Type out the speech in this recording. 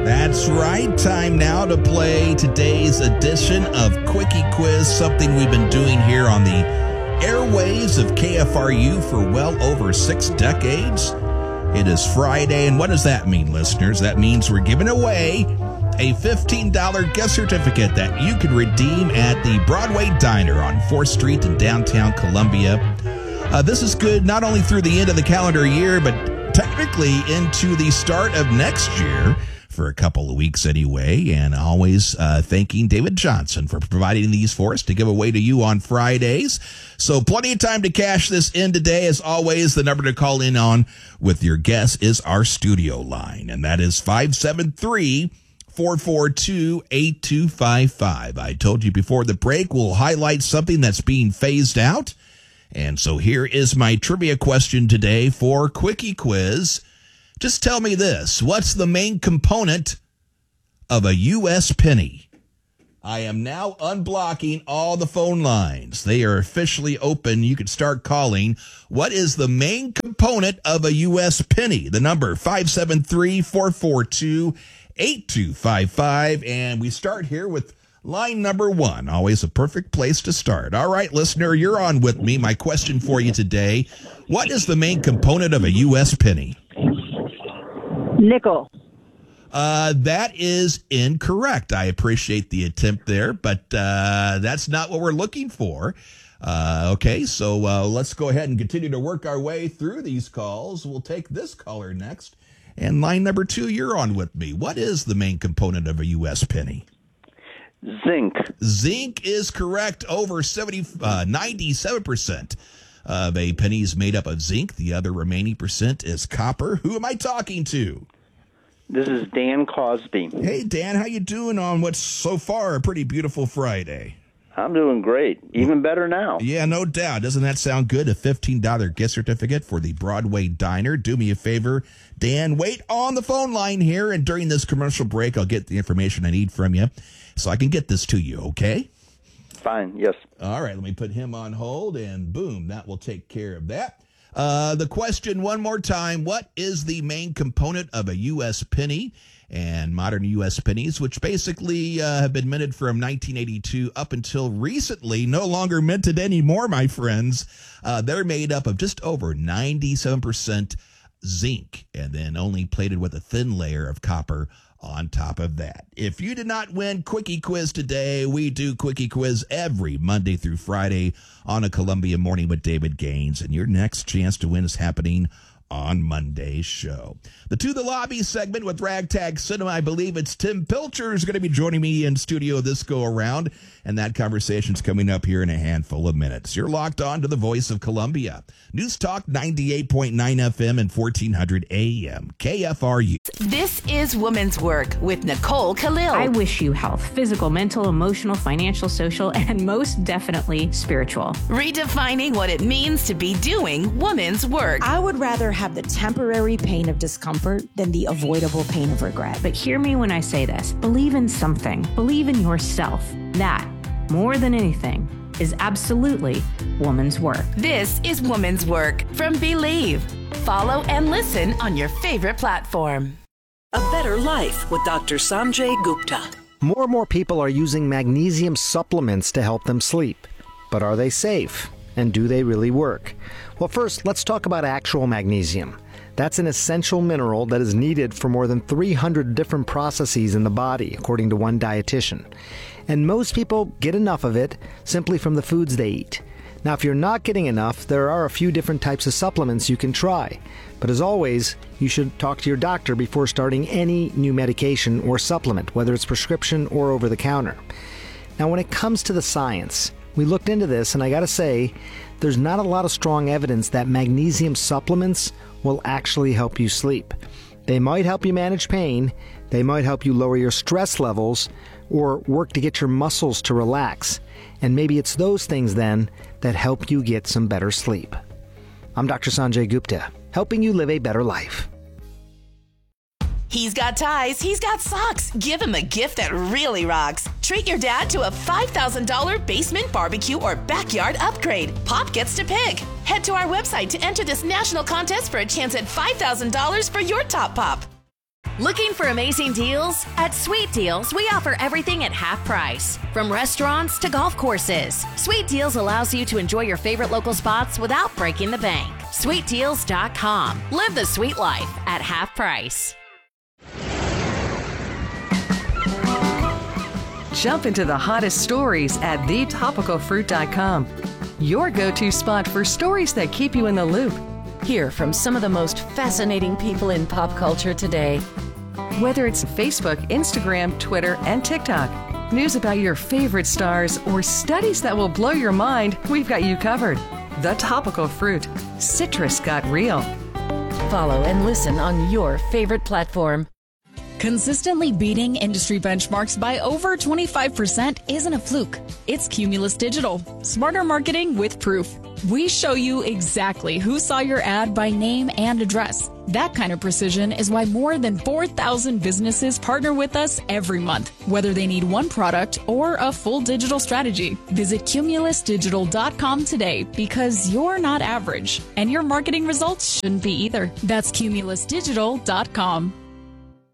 That's right. Time now to play today's edition of Quickie Quiz, something we've been doing here on the airwaves of KFRU for well over 6 decades. It is Friday, and what does that mean, listeners? That means we're giving away a $15 gift certificate that you can redeem at the Broadway Diner on 4th Street in downtown Columbia. This is good not only through the end of the calendar year, but technically into the start of next year for a couple of weeks anyway. And always thanking David Johnson for providing these for us to give away to you on Fridays. So plenty of time to cash this in today. As always, the number to call in on with your guess is our studio line, and that is 573-442-8255. I told you before the break we'll highlight something that's being phased out. And so here is my trivia question today for Quickie Quiz. Just tell me this. What's the main component of a U.S. penny? I am now unblocking all the phone lines. They are officially open. You can start calling. What is the main component of a U.S. penny? The number 573-442-8255. And we start here with line number 1, always a perfect place to start. All right, listener, you're on with me. My question for you today, what is the main component of a U.S. penny? Nickel. That is incorrect. I appreciate the attempt there, but that's not what we're looking for. Okay, so let's go ahead and continue to work our way through these calls. We'll take this caller next. And line number 2, you're on with me. What is the main component of a U.S. penny? Zinc. Zinc is correct. Over 97% of a penny is made up of zinc. The other remaining percent is copper. Who am I talking to? This is Dan Cosby. Hey, Dan, how you doing on what's so far a pretty beautiful Friday? I'm doing great. Even better now. Yeah, no doubt. Doesn't that sound good? A $15 gift certificate for the Broadway Diner. Do me a favor, Dan, wait on the phone line here, and during this commercial break, I'll get the information I need from you so I can get this to you, okay? Fine, yes. All right, let me put him on hold, and boom, that will take care of that. The question one more time, what is the main component of a U.S. penny? And modern U.S. pennies, which basically have been minted from 1982 up until recently, no longer minted anymore, my friends. They're made up of just over 97% zinc, and then only plated with a thin layer of copper on top of that. If you did not win Quickie Quiz today, we do Quickie Quiz every Monday through Friday on a Columbia Morning with David Gaines, and your next chance to win is happening on Monday's show. The To the Lobby segment with Ragtag Cinema, I believe it's Tim Pilcher is going to be joining me in studio this go around, and that conversation's coming up here in a handful of minutes. You're locked on to the Voice of Columbia. News Talk 98.9 FM and 1400 AM. KFRU. This is Woman's Work with Nicole Khalil. I wish you health, physical, mental, emotional, financial, social, and most definitely spiritual. Redefining what it means to be doing woman's work. I would rather have the temporary pain of discomfort than the avoidable pain of regret. But hear me when I say this. Believe in something. Believe in yourself. That, more than anything, is absolutely woman's work. This is Woman's Work from Believe. Follow and listen on your favorite platform. A Better Life with Dr. Sanjay Gupta. More and more people are using magnesium supplements to help them sleep. But are they safe? And do they really work? Well, first, let's talk about actual magnesium. That's an essential mineral that is needed for more than 300 different processes in the body, according to one dietitian. And most people get enough of it simply from the foods they eat. Now, if you're not getting enough, there are a few different types of supplements you can try. But as always, you should talk to your doctor before starting any new medication or supplement, whether it's prescription or over the counter. Now, when it comes to the science, we looked into this, and I gotta say, there's not a lot of strong evidence that magnesium supplements will actually help you sleep. They might help you manage pain, they might help you lower your stress levels, or work to get your muscles to relax. And maybe it's those things then that help you get some better sleep. I'm Dr. Sanjay Gupta, helping you live a better life. He's got ties, he's got socks. Give him a gift that really rocks. Treat your dad to a $5,000 basement barbecue or backyard upgrade. Pop gets to pick. Head to our website to enter this national contest for a chance at $5,000 for your top pop. Looking for amazing deals? At Sweet Deals, we offer everything at half price. From restaurants to golf courses, Sweet Deals allows you to enjoy your favorite local spots without breaking the bank. SweetDeals.com. Live the sweet life at half price. Jump into the hottest stories at thetopicalfruit.com. Your go-to spot for stories that keep you in the loop. Hear from some of the most fascinating people in pop culture today. Whether it's Facebook, Instagram, Twitter, and TikTok, news about your favorite stars, or studies that will blow your mind, we've got you covered. The Topical Fruit. Citrus got real. Follow and listen on your favorite platform. Consistently beating industry benchmarks by over 25% isn't a fluke. It's Cumulus Digital. Smarter marketing with proof. We show you exactly who saw your ad by name and address. That kind of precision is why more than 4,000 businesses partner with us every month, whether they need one product or a full digital strategy. Visit cumulusdigital.com today because you're not average, and your marketing results shouldn't be either. That's cumulusdigital.com.